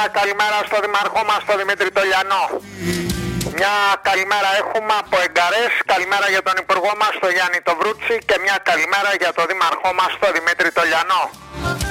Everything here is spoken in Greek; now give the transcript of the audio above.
καλημέρα στο δημαρχό μας, τον Δημήτρη Τολιανό. Μια καλημέρα έχουμε από Εγκαρές, καλημέρα για τον υπουργό μας, τον Γιάννη το Βρούτσι, και μια καλημέρα για τον δήμαρχό μας, τον Δημήτρη Τολιανό.